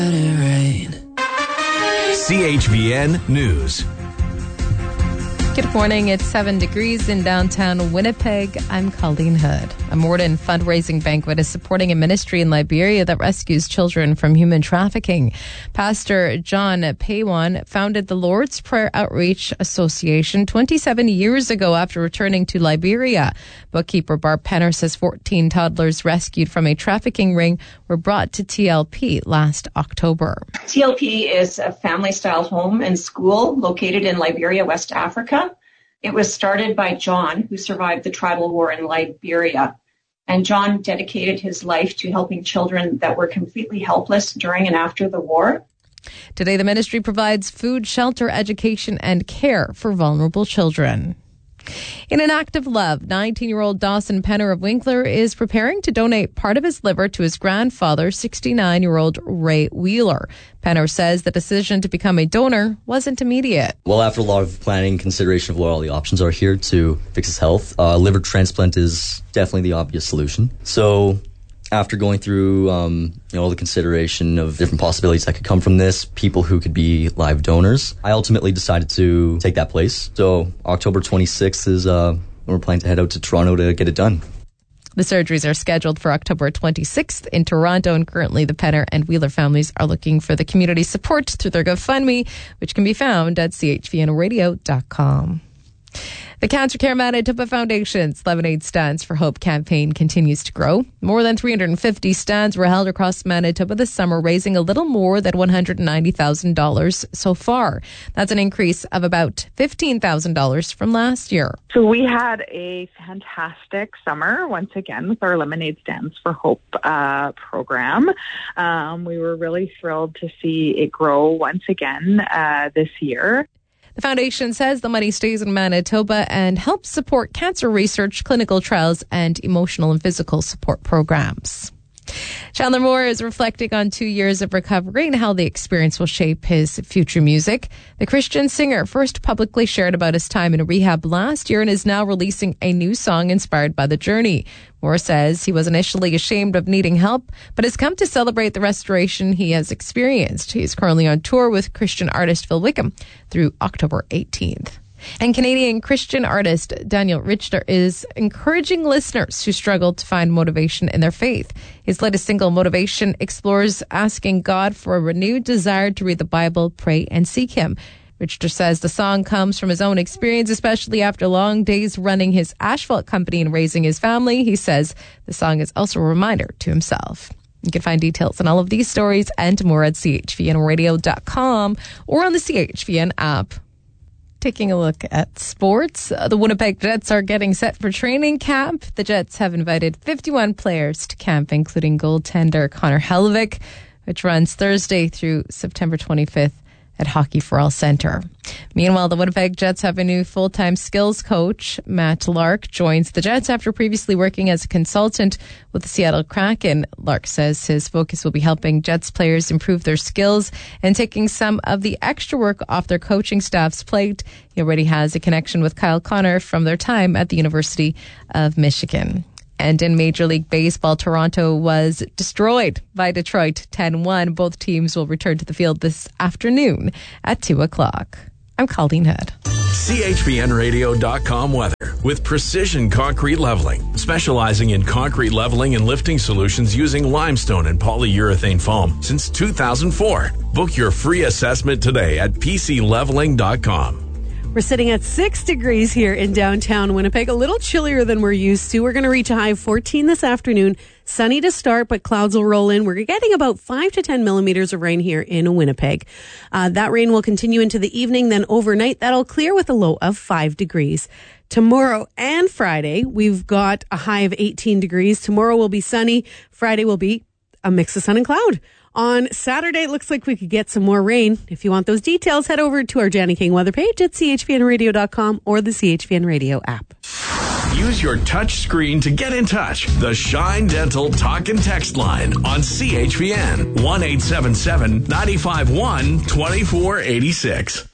CHVN News. Good morning. It's 7 degrees in downtown Winnipeg. I'm Colleen Hood. A Morden fundraising banquet is supporting a ministry in Liberia that rescues children from human trafficking. Pastor John Paywan founded the Lord's Prayer Outreach Association 27 years ago after returning to Liberia. Bookkeeper Barb Penner says 14 toddlers rescued from a trafficking ring were brought to TLP last October. TLP is a family-style home and school located in Liberia, West Africa. It was started by John, who survived the tribal war in Liberia. And John dedicated his life to helping children that were completely helpless during and after the war. Today, the ministry provides food, shelter, education, and care for vulnerable children. In an act of love, 19-year-old Dawson Penner of Winkler is preparing to donate part of his liver to his grandfather, 69-year-old Ray Wheeler. Penner says the decision to become a donor wasn't immediate. Well, after a lot of planning, consideration of what all the options are here to fix his health, liver transplant is definitely the obvious solution. So after going through all the consideration of different possibilities that could come from this, people who could be live donors, I ultimately decided to take that place. So October 26th is when we're planning to head out to Toronto to get it done. The surgeries are scheduled for October 26th in Toronto, and currently the Penner and Wheeler families are looking for the community support through their GoFundMe, which can be found at chvnradio.com. The Cancer Care Manitoba Foundation's Lemonade Stands for Hope campaign continues to grow. More than 350 stands were held across Manitoba this summer, raising a little more than $190,000 so far. That's an increase of about $15,000 from last year. So we had a fantastic summer, once again, with our Lemonade Stands for Hope program. We were really thrilled to see it grow once again this year. The foundation says the money stays in Manitoba and helps support cancer research, clinical trials, and emotional and physical support programs. Chandler Moore is reflecting on 2 years of recovery and how the experience will shape his future music. The Christian singer first publicly shared about his time in rehab last year and is now releasing a new song inspired by the journey. Moore says he was initially ashamed of needing help, but has come to celebrate the restoration he has experienced. He is currently on tour with Christian artist Phil Wickham through October 18th. And Canadian Christian artist Daniel Richter is encouraging listeners who struggle to find motivation in their faith. His latest single, Motivation, explores asking God for a renewed desire to read the Bible, pray, and seek Him. Richter says the song comes from his own experience, especially after long days running his asphalt company and raising his family. He says the song is also a reminder to himself. You can find details on all of these stories and more at chvnradio.com or on the CHVN app. Taking a look at sports, the Winnipeg Jets are getting set for training camp. The Jets have invited 51 players to camp, including goaltender Connor Hellevick, which runs Thursday through September 25th at Hockey for All Centre. Meanwhile, the Winnipeg Jets have a new full-time skills coach. Matt Lark joins the Jets after previously working as a consultant with the Seattle Kraken. Lark says his focus will be helping Jets players improve their skills and taking some of the extra work off their coaching staff's plate. He already has a connection with Kyle Connor from their time at the University of Michigan. And in Major League Baseball, Toronto was destroyed by Detroit 10-1. Both teams will return to the field this afternoon at 2 o'clock. I'm Colleen Hood. CHVNradio.com weather with Precision Concrete Leveling, specializing in concrete leveling and lifting solutions using limestone and polyurethane foam since 2004. Book your free assessment today at PCLeveling.com. We're sitting at 6 degrees here in downtown Winnipeg, a little chillier than we're used to. We're going to reach a high of 14 this afternoon. Sunny to start, but clouds will roll in. We're getting about 5 to 10 millimeters of rain here in Winnipeg. That rain will continue into the evening. Then overnight, that'll clear with a low of 5 degrees. Tomorrow and Friday, we've got a high of 18 degrees. Tomorrow will be sunny. Friday will be a mix of sun and cloud. On Saturday, it looks like we could get some more rain. If you want those details, head over to our Janny King weather page at chvnradio.com or the CHVN Radio app. Use your touch screen to get in touch. The Shine Dental Talk and Text line on CHVN 1-877-951-2486.